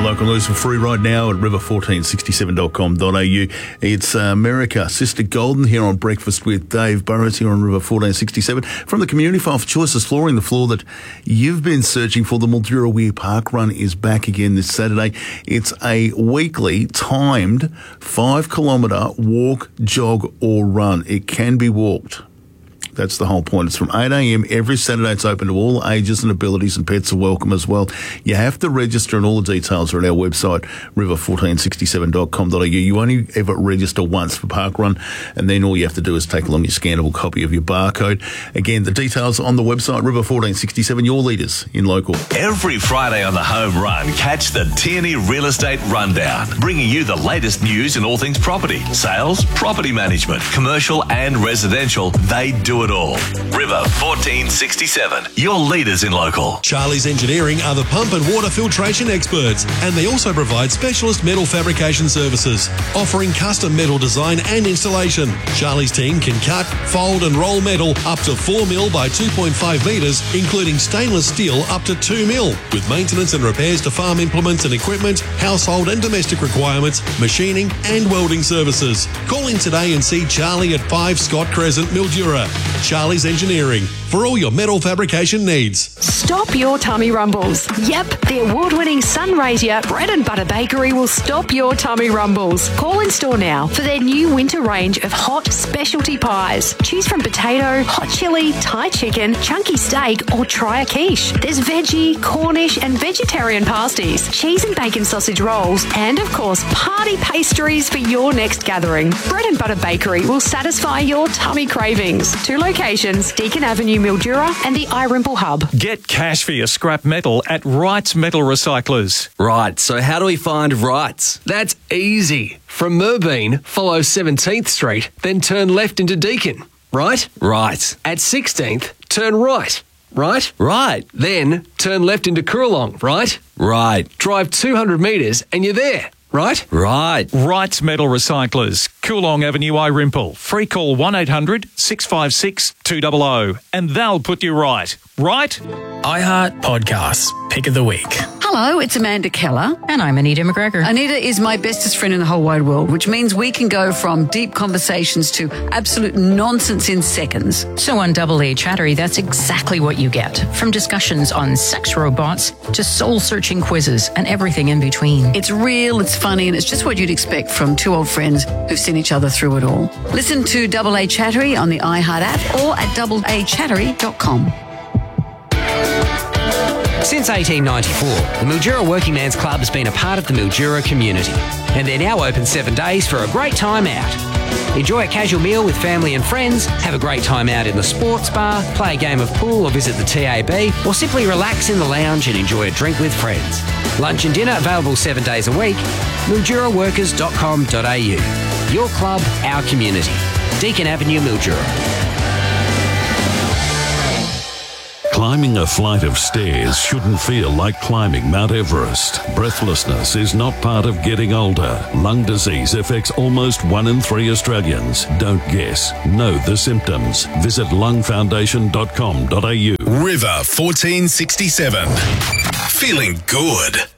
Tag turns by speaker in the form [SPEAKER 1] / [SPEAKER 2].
[SPEAKER 1] your local news for free right now at river1467.com.au. It's America. Sister Golden here on Breakfast with Dave Burrows here on River 1467. From the Community File for Choices Flooring, the floor that you've been searching for, the Mildura Weir Park Run is back again this Saturday. It's a weekly timed 5-kilometre walk, jog or run. It can be walked. That's the whole point. It's from 8 a.m. every Saturday. It's open to all ages and abilities, and pets are welcome as well. You have to register, and all the details are at our website, river1467.com.au. You only ever register once for Park Run, and then all you have to do is take along your scannable copy of your barcode. Again, the details on the website, River1467, your leaders in local.
[SPEAKER 2] Every Friday on the Home Run, catch the Tierney Real Estate Rundown, bringing you the latest news in all things property, sales, property management, commercial and residential. They do it all. River 1467, your leaders in local.
[SPEAKER 3] Charlie's Engineering are the pump and water filtration experts, and they also provide specialist metal fabrication services, offering custom metal design and installation. Charlie's team can cut, fold and roll metal up to 4 mil by 2.5 metres, including stainless steel up to 2 mil, with maintenance and repairs to farm implements and equipment, household and domestic requirements, machining and welding services. Call in today and see Charlie at 5 Scott Crescent, Mildura. Charlie's Engineering, for all your metal fabrication needs.
[SPEAKER 4] Stop your tummy rumbles. Yep, the award-winning Sunraysia Bread and Butter Bakery will stop your tummy rumbles. Call in store now for their new winter range of hot specialty pies. Choose from potato, hot chili, Thai chicken, chunky steak, or try a quiche. There's veggie, Cornish and vegetarian pasties, cheese and bacon sausage rolls, and of course party pastries for your next gathering. Bread and Butter Bakery will satisfy your tummy cravings. 2 locations, Deakin Avenue, Mildura and the iRimple Hub.
[SPEAKER 5] Get cash for your scrap metal at Wright's Metal Recyclers.
[SPEAKER 6] Right, so how do we find Wright's? That's easy. From Merbeen, follow 17th Street, then turn left into Deakin. Right? Right. At 16th, turn right. Right? Right. Then turn left into Coorong. Right? Right. Drive 200 metres and you're there. Right? Right.
[SPEAKER 5] Wright's Metal Recyclers, Coorong Avenue, iRimple. Free call 1800 656 200 and they'll put you right. Right?
[SPEAKER 7] iHeart Podcasts, Pick of the Week.
[SPEAKER 8] Hello, it's Amanda Keller.
[SPEAKER 9] And I'm Anita McGregor.
[SPEAKER 8] Anita is my bestest friend in the whole wide world, which means we can go from deep conversations to absolute nonsense in seconds.
[SPEAKER 9] So on Double A Chattery, that's exactly what you get. From discussions on sex robots to soul-searching quizzes and everything in between.
[SPEAKER 8] It's real, it's funny, and it's just what you'd expect from 2 old friends who've seen each other through it all. Listen to Double A Chattery on the iHeart app or at doubleachattery.com.
[SPEAKER 10] Since 1894, the Mildura Working Man's Club has been a part of the Mildura community, and they're now open 7 days for a great time out. Enjoy a casual meal with family and friends, have a great time out in the sports bar, play a game of pool or visit the TAB, or simply relax in the lounge and enjoy a drink with friends. Lunch and dinner available 7 days a week. MilduraWorkers.com.au. Your club, our community. Deakin Avenue, Mildura.
[SPEAKER 11] Climbing a flight of stairs shouldn't feel like climbing Mount Everest. Breathlessness is not part of getting older. Lung disease affects almost 1 in 3 Australians. Don't guess. Know the symptoms. Visit lungfoundation.com.au.
[SPEAKER 7] River 1467. Feeling good.